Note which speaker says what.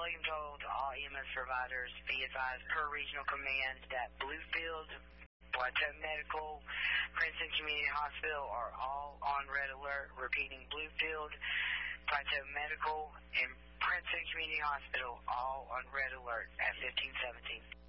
Speaker 1: volume total to all EMS providers. Be advised per regional command that Bluefield, Plateau Medical, Princeton Community Hospital are all on red alert. Repeating, Bluefield, Plateau Medical, and Princeton Community Hospital all on red alert at 1517.